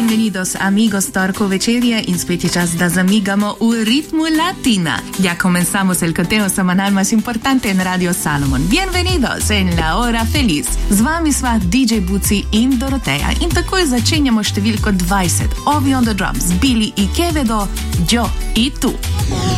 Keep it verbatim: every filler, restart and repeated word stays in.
Bienvenidos amigos Torco Večerje in spet je čas, da zamigamo v ritmu latina. Ya comenzamos el conteo semanal más importante en Radio Salomon. Bienvenidos en la hora feliz. Z vami sva D J Buci in Doroteja in takoj začenjamo številko dvajset. Ovi on the drums, Billy i Kevedo, Joe i tu.